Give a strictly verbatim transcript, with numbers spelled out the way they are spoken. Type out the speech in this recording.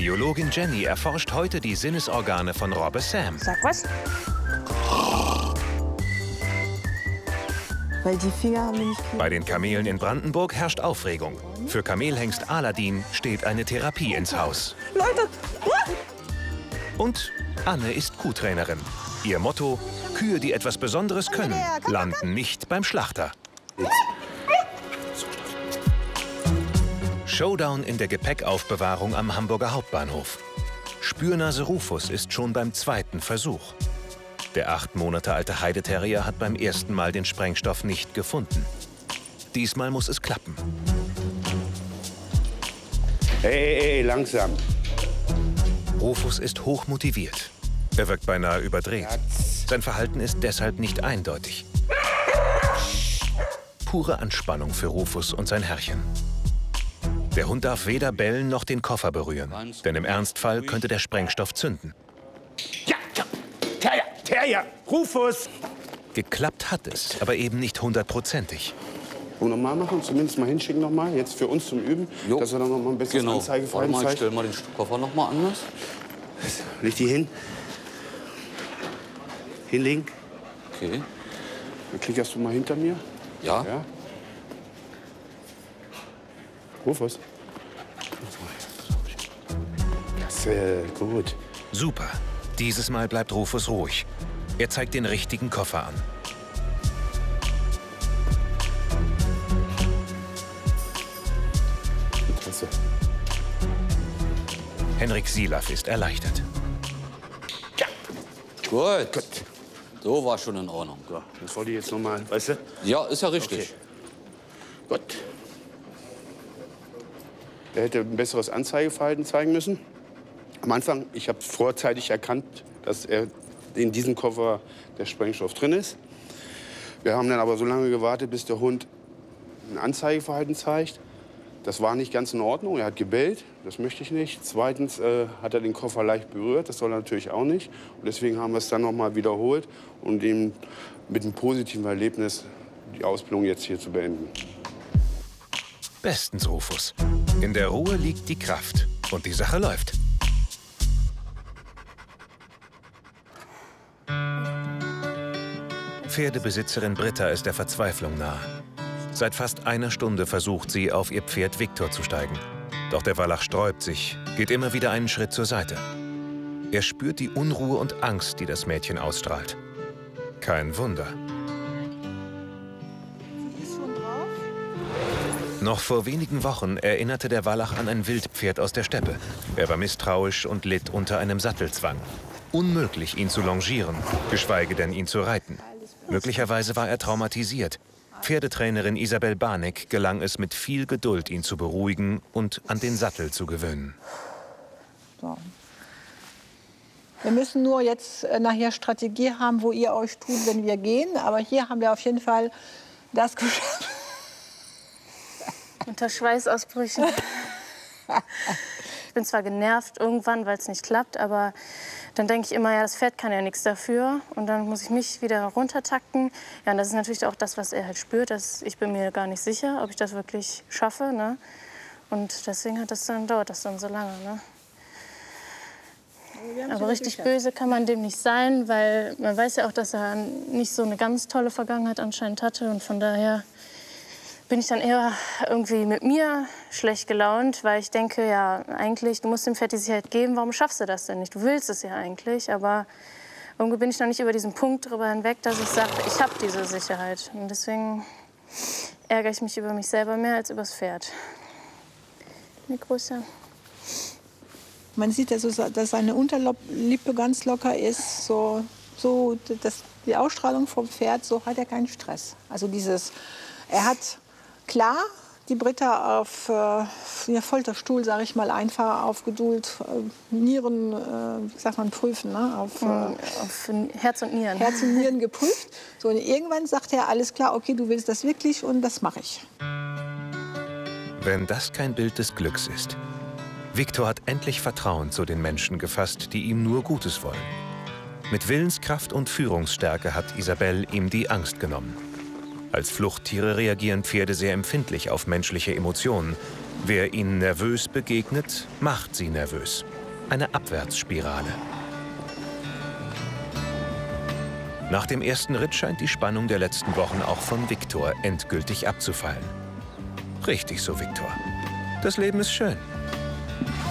Biologin Jenny erforscht heute die Sinnesorgane von Robbe Sam. Sag was. Weil die Finger haben wir nicht Bei den Kamelen in Brandenburg herrscht Aufregung. Für Kamelhengst Aladin steht eine Therapie ins Haus. Leute! Und Anne ist Kuhtrainerin. Ihr Motto: Kühe, die etwas Besonderes können, landen nicht beim Schlachter. Showdown in der Gepäckaufbewahrung am Hamburger Hauptbahnhof. Spürnase Rufus ist schon beim zweiten Versuch. Der acht Monate alte Heideterrier hat beim ersten Mal den Sprengstoff nicht gefunden. Diesmal muss es klappen. Hey, hey, hey, langsam. Rufus ist hoch motiviert. Er wirkt beinahe überdreht. Sein Verhalten ist deshalb nicht eindeutig. Pure Anspannung für Rufus und sein Herrchen. Der Hund darf weder bellen noch den Koffer berühren, denn im Ernstfall könnte der Sprengstoff zünden. Ja, ja, Terrier, Terrier, Rufus! Geklappt hat es, aber eben nicht hundertprozentig. Und nochmal machen, zumindest mal hinschicken nochmal, jetzt für uns zum Üben, Jo. dass wir dann noch mal ein bisschen Genau. Anzeigeverhalten Warte mal, ich zeigen. stell mal den Koffer noch mal anders. Leg die hin. Hinlegen. Okay. Dann klickerst du mal hinter mir. Ja. Ja. Rufus. Sehr gut. Super. Dieses Mal bleibt Rufus ruhig. Er zeigt den richtigen Koffer an. Klasse. Henrik Silaff ist erleichtert. Ja. Gut. Gut. So war schon in Ordnung. So, das wollte ich jetzt noch mal, weißt du? Ja, ist ja richtig. Okay. Gut. Er hätte ein besseres Anzeigeverhalten zeigen müssen. Am Anfang, ich habe vorzeitig erkannt, dass er in diesem Koffer der Sprengstoff drin ist. Wir haben dann aber so lange gewartet, bis der Hund ein Anzeigeverhalten zeigt. Das war nicht ganz in Ordnung. Er hat gebellt, das möchte ich nicht. Zweitens äh, hat er den Koffer leicht berührt, das soll er natürlich auch nicht. Und deswegen haben wir es dann noch mal wiederholt, um ihm mit einem positiven Erlebnis die Ausbildung jetzt hier zu beenden. Bestens, Rufus. In der Ruhe liegt die Kraft und die Sache läuft. Pferdebesitzerin Britta ist der Verzweiflung nahe. Seit fast einer Stunde versucht sie, auf ihr Pferd Viktor zu steigen. Doch der Wallach sträubt sich, geht immer wieder einen Schritt zur Seite. Er spürt die Unruhe und Angst, die das Mädchen ausstrahlt. Kein Wunder. Noch vor wenigen Wochen erinnerte der Wallach an ein Wildpferd aus der Steppe. Er war misstrauisch und litt unter einem Sattelzwang. Unmöglich, ihn zu longieren, geschweige denn ihn zu reiten. Möglicherweise war er traumatisiert. Pferdetrainerin Isabel Barneck gelang es mit viel Geduld, ihn zu beruhigen und an den Sattel zu gewöhnen. So. Wir müssen nur jetzt nachher Strategie haben, wo ihr euch tut, wenn wir gehen. Aber hier haben wir auf jeden Fall das geschafft. Unter Schweißausbrüchen. Ich bin zwar genervt irgendwann, weil es nicht klappt, aber dann denke ich immer, ja, das Pferd kann ja nichts dafür. Und dann muss ich mich wieder runtertakten. Ja, und das ist natürlich auch das, was er halt spürt. Dass ich bin mir gar nicht sicher, ob ich das wirklich schaffe. Ne? Und deswegen hat das dann, dauert das dann so lange. Ne? Aber richtig böse kann man dem nicht sein, weil man weiß ja auch, dass er nicht so eine ganz tolle Vergangenheit anscheinend hatte. Und von daher bin ich dann eher irgendwie mit mir schlecht gelaunt, weil ich denke, ja, eigentlich, du musst dem Pferd die Sicherheit geben, warum schaffst du das denn nicht? Du willst es ja eigentlich, aber irgendwie bin ich noch nicht über diesen Punkt drüber hinweg, dass ich sage, ich habe diese Sicherheit. Und deswegen ärgere ich mich über mich selber mehr als über das Pferd. Eine Größe. Man sieht, also, dass seine Unterlippe ganz locker ist, so, so das, die Ausstrahlung vom Pferd, so hat er keinen Stress. Also dieses, er hat klar die Britta auf äh, Folterstuhl, sage ich mal, einfach aufgedult, äh, Nieren, äh, wie sagt man, prüfen, ne? auf, äh, auf Herz und Nieren. Herz und Nieren geprüft. So, und irgendwann sagt er, alles klar, okay, du willst das wirklich und das mache ich. Wenn das kein Bild des Glücks ist. Viktor hat endlich Vertrauen zu den Menschen gefasst, die ihm nur Gutes wollen. Mit Willenskraft und Führungsstärke hat Isabel ihm die Angst genommen. Als Fluchttiere reagieren Pferde sehr empfindlich auf menschliche Emotionen. Wer ihnen nervös begegnet, macht sie nervös. Eine Abwärtsspirale. Nach dem ersten Ritt scheint die Spannung der letzten Wochen auch von Viktor endgültig abzufallen. Richtig so, Viktor. Das Leben ist schön.